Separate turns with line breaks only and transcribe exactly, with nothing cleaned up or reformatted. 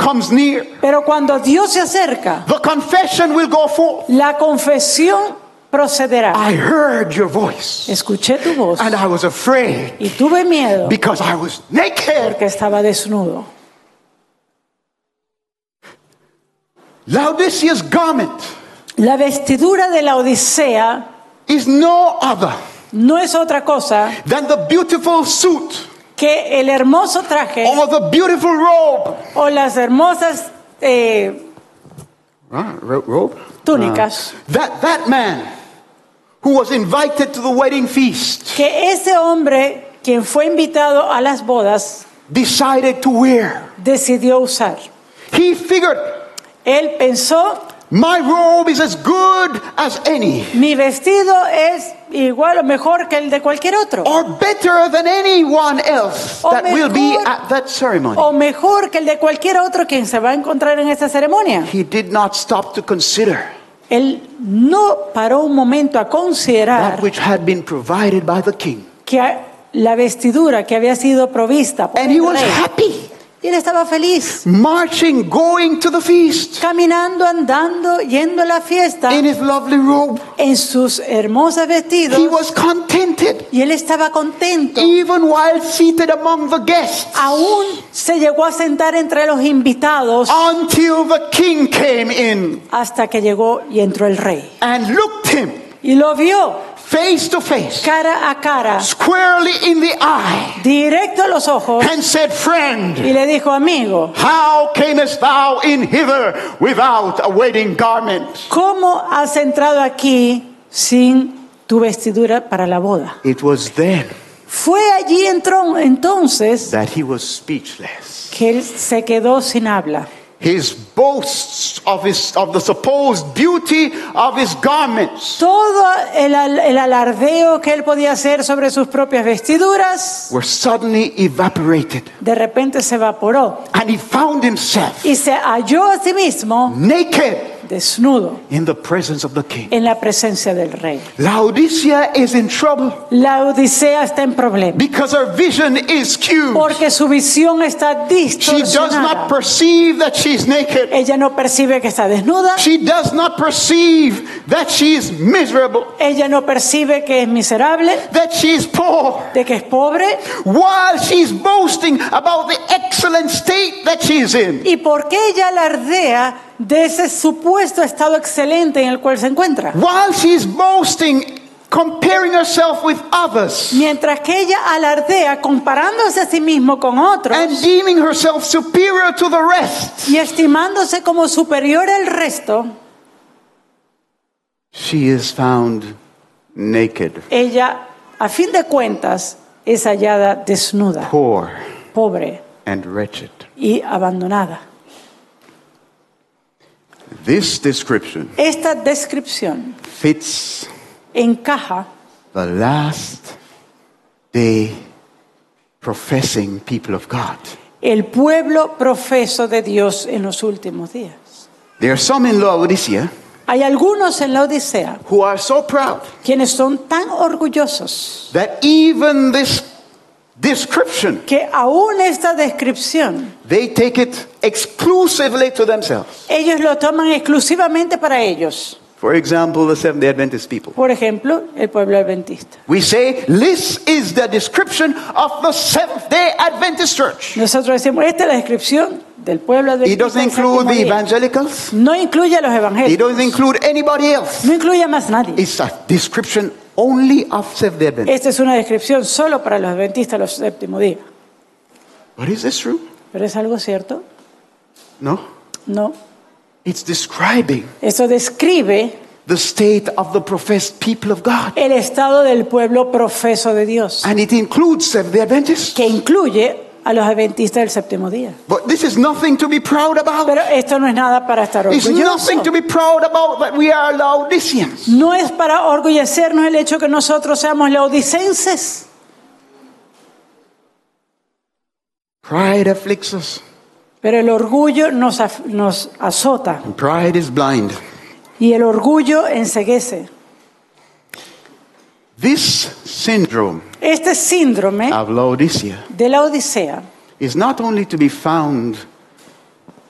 comes near,
Pero cuando Dios se acerca,
the confession will go forth.
la confesión procederá.
I heard your voice,
Escuché tu voz
and I was afraid
y tuve miedo
because I was naked.
porque estaba desnudo.
Laodicea's garment
La vestidura de la Odisea
is no other
no es otra cosa
than the beautiful suit
que el hermoso traje
or the beautiful robe.
o las hermosas eh,
Ah, ro- robe?
túnicas
Uh, that, that man who was invited to the wedding feast
que ese hombre, quien fue invitado a las bodas,
decided to wear.
decidió usar.
He figured,
Él pensó,
my robe is as good as any,
mi vestido es igual o mejor que el de cualquier otro,
or better than anyone else
O
that will be
mejor-
at that ceremony.
o mejor que el de cualquier otro quien se va a encontrar en esta ceremonia.
He did not stop to consider
Él no paró un momento a considerar
that which had been provided by the king.
que la vestidura que había sido provista por
And
el
he was
rey,
happy,
y él estaba feliz,
marching, going to the feast
caminando, andando, yendo a la fiesta
in his lovely robe.
en sus hermosos vestidos,
He was contented,
y él estaba contento.
even while seated among the guests,
Aún se llegó a sentar entre los invitados
until the king came in
hasta que llegó y entró el rey.
and looked him
Y lo vio
face to face,
cara a cara,
squarely in the eye,
directo a los ojos,
and said, friend,
y le dijo, amigo,
how camest thou in hither without a wedding garment?
¿cómo has entrado aquí sin tu vestidura para la boda?
It was then
Fue allí entró entonces
that he was speechless.
que él se quedó sin habla.
His boasts of his of the supposed beauty of his garments
Todo el, al- el alardeo que él podía hacer sobre sus propias vestiduras,
were suddenly evaporated,
de repente se evaporó
and he found himself
y se halló a sí mismo
naked
desnudo
in the presence of the king.
en la presencia del rey.
Laodicea is in trouble
La Odisea está en problemas
because her vision is skewed.
porque su visión está
She does not
distorsionada.
perceive that she's naked.
Ella no percibe que está desnuda.
She does not perceive that she is miserable,
Ella no percibe que es miserable,
that she is poor,
de que es pobre.
while she's boasting about the excellent state that she is in.
¿Y por qué ella alardea de ese supuesto estado excelente en el cual se encuentra?
While she's boasting, comparing herself with others,
Mientras que ella alardea comparándose a sí mismo con otros
and deeming herself superior to the rest,
y estimándose como superior al resto,
she is found naked,
ella, a fin de cuentas, es hallada desnuda,
poor,
pobre
and wretched.
y abandonada.
This description
Esta descripción
fits
encaja
the last day professing people of God.
el pueblo profeso de Dios en los últimos días.
There are some in Laodicea
Hay algunos en la Odisea
who are so proud
quienes son tan orgullosos
that even this description,
que aún esta descripción
they take it exclusively to themselves.
ellos lo toman exclusivamente para ellos.
For example, the Seventh-day Adventist people.
Por ejemplo, el pueblo adventista.
We say, this is the description of the Seventh-day Adventist Church.
Nosotros decimos, esta es la descripción del pueblo
It
adventista.
doesn't
del
include
séptimo
the
día.
evangelicals.
No incluye a los
It
evangélicos.
doesn't include anybody else.
No incluye a más nadie.
It's a description only of Seventh-day Adventists.
Esta es una descripción solo para los adventistas los séptimo día.
But is this true?
¿Pero es algo cierto?
No.
No.
It's describing
Eso describe
the state of the professed people of God.
el estado del pueblo profeso de Dios,
And it includes Seventh-day Adventists.
que incluye a los adventistas del séptimo día.
But this is nothing to be proud about.
Pero esto no es nada para estar
It's
orgulloso.
nothing to be proud about that we are Laodiceans.
No es para orgullecernos el hecho que nosotros seamos laodicenses.
Pride afflicts us.
Pero el orgullo nos, af- nos azota
And pride is blind.
y el orgullo enceguece.
This syndrome
Este síndrome
of Laodicea
de la Odisea
is not only to be found